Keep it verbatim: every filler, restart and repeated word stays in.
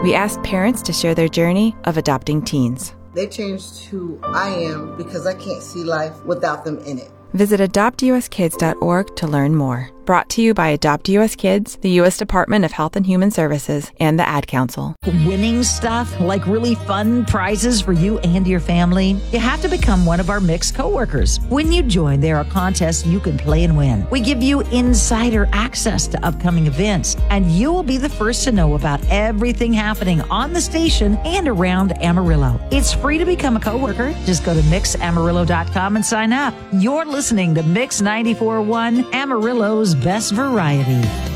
We asked parents to share their journey of adopting teens. They changed who I am because I can't see life without them in it. Visit adopt u s kids dot org to learn more. Brought to you by Adopt U S Kids, the U S Department of Health and Human Services, and the Ad Council. Winning stuff, like really fun prizes for you and your family? You have to become one of our Mixed coworkers. When you join, there are contests you can play and win. We give you insider access to upcoming events, and you will be the first to know about everything happening on the station and around Amarillo. It's free to become a coworker. Just go to mix amarillo dot com and sign up. You're listening to Mix ninety-four point one, Amarillo's best variety.